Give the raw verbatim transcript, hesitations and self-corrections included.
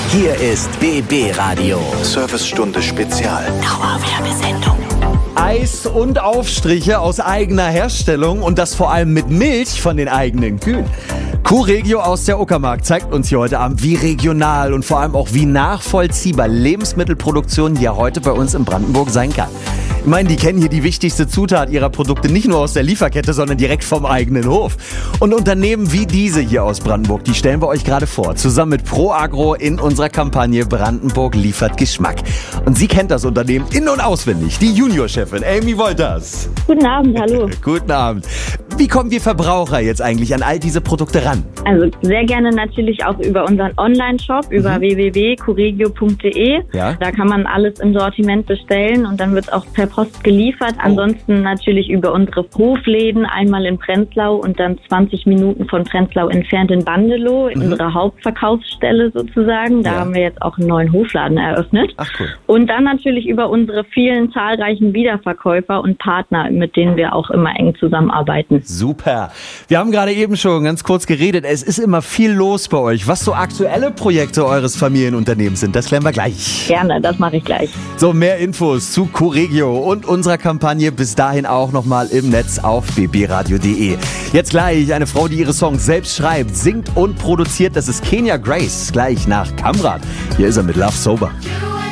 Hier ist B B Radio. Servicestunde Spezial. Dauerwerbesendung. Eis und Aufstriche aus eigener Herstellung und das vor allem mit Milch von den eigenen Kühen. Q-Regio aus der Uckermark zeigt uns hier heute Abend, wie regional und vor allem auch wie nachvollziehbar Lebensmittelproduktion hier heute bei uns in Brandenburg sein kann. Ich meine, die kennen hier die wichtigste Zutat ihrer Produkte nicht nur aus der Lieferkette, sondern direkt vom eigenen Hof. Und Unternehmen wie diese hier aus Brandenburg, die stellen wir euch gerade vor, zusammen mit ProAgro in unserer Kampagne Brandenburg liefert Geschmack. Und sie kennt das Unternehmen in- und auswendig, die Juniorchefin Amy Wolters. Guten Abend, hallo. Guten Abend. Wie kommen wir Verbraucher jetzt eigentlich an all diese Produkte ran? Also sehr gerne natürlich auch über unseren Online-Shop, über Mhm. w w w punkt curegio punkt d e. Ja. Da kann man alles im Sortiment bestellen und dann wird es auch per Post geliefert. Oh. Ansonsten natürlich über unsere Hofläden, einmal in Prenzlau und dann zwanzig Minuten von Prenzlau entfernt in Bandelow, in Mhm. unserer Hauptverkaufsstelle sozusagen. Da Ja. haben wir jetzt auch einen neuen Hofladen eröffnet. Ach cool. Und dann natürlich über unsere vielen zahlreichen Wiederverkäufer und Partner, mit denen wir auch immer eng zusammenarbeiten. Super. Wir haben gerade eben schon ganz kurz geredet. Es ist immer viel los bei euch. Was so aktuelle Projekte eures Familienunternehmens sind, das klären wir gleich. Gerne, das mache ich gleich. So, mehr Infos zu Q-Regio und unserer Kampagne bis dahin auch nochmal im Netz auf b b radio punkt d e. Jetzt gleich eine Frau, die ihre Songs selbst schreibt, singt und produziert. Das ist Kenya Grace, gleich nach Kamrat. Hier ist er mit Love Sober.